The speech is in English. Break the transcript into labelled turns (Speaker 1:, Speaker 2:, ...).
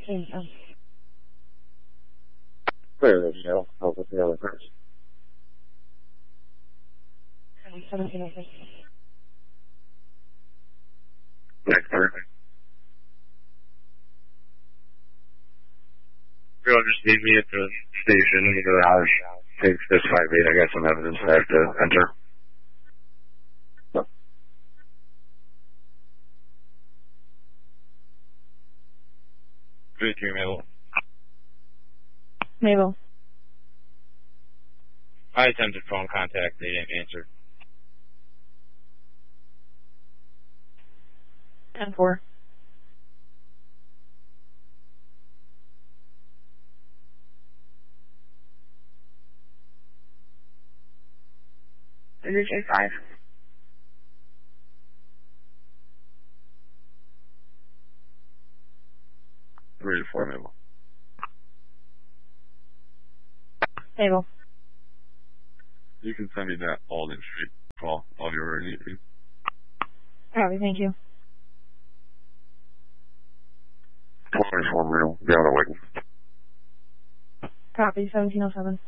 Speaker 1: Clear the show. Help with the other person.
Speaker 2: 1706.
Speaker 1: Next person. Girl just meet me at the station in the garage. Takes this 5-8. I got some evidence I have to enter. 3-3 Mabel.
Speaker 2: Mabel.
Speaker 1: I attempted phone contact. They didn't answer.
Speaker 2: 10-4.
Speaker 3: Is it J5?
Speaker 1: 3-4 Mabel.
Speaker 2: Mabel.
Speaker 1: You can send me that Alden Street call. I'll be where you need to.
Speaker 2: Copy, thank you.
Speaker 1: 24 Mabel. Be on the way.
Speaker 2: Copy, 1707.